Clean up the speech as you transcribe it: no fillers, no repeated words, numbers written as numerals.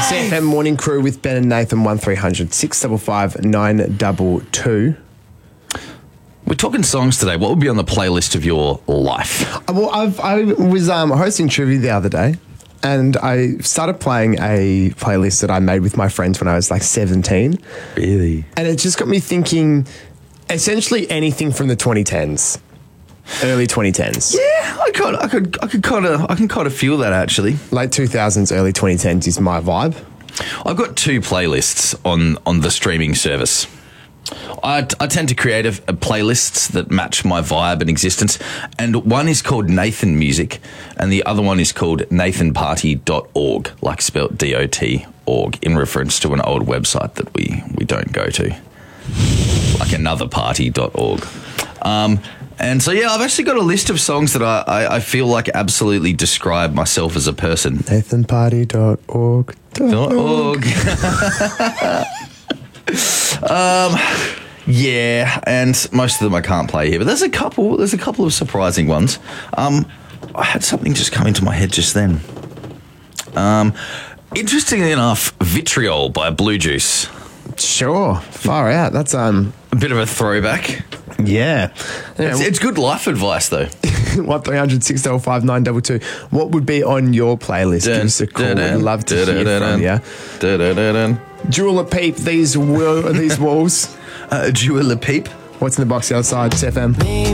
CFM Morning Crew with Ben and Nathan, 1300 655 922. We're talking songs today. What would be on the playlist of your life? Well, I was hosting trivia the other day, and I started playing a playlist that I made with my friends when I was like 17. Really? And it just got me thinking, essentially anything from the 2010s, early 2010s. Yeah, I can kind of feel that actually. Late 2000s, early 2010s is my vibe. I've got two playlists on the streaming service. I tend to create a playlists that match my vibe and existence, and one is called Nathan Music, and the other one is called nathanparty.org, like spelt DOT.org, in reference to an old website that we don't go to, like anotherparty.org. And so, yeah, I've actually got a list of songs that I feel like absolutely describe myself as a person. nathanparty.org. Yeah, and most of them I can't play here, but there's a couple of surprising ones. I had something just come into my head just then. Interestingly enough, Vitriol by Blue Juice. Sure, far out. That's A bit of a throwback. yeah. It's good life advice though. 1300 655 922. What would be on your playlist? Give us a call. We'd love to hear from you. Jewel a peep, these walls. Jewel a peep. What's in the box outside? It's FM.